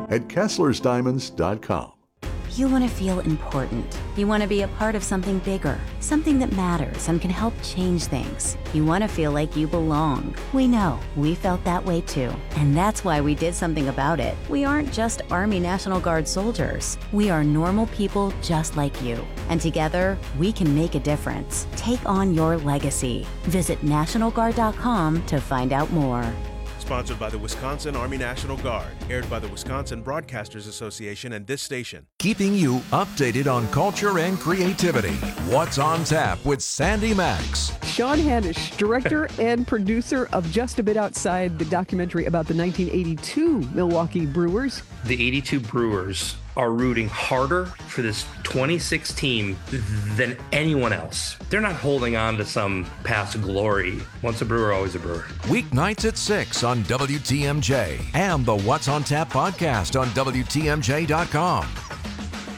at KesslersDiamonds.com. You want to feel important. You want to be a part of something bigger, something that matters and can help change things. You want to feel like you belong. We know. We felt that way too. And that's why we did something about it. We aren't just Army National Guard soldiers. We are normal people just like you. And together, we can make a difference. Take on your legacy. Visit NationalGuard.com to find out more. Sponsored by the Wisconsin Army National Guard. Aired by the Wisconsin Broadcasters Association and this station. Keeping you updated on culture and creativity. What's on Tap with Sandy Max. Sean Hanisch, director and producer of Just a Bit Outside, the documentary about the 1982 Milwaukee Brewers. The 82 Brewers are rooting harder for this 26 team than anyone else. They're not holding on to some past glory. Once a Brewer, always a Brewer. Weeknights at 6 on WTMJ and the What's on Tap podcast on WTMJ.com.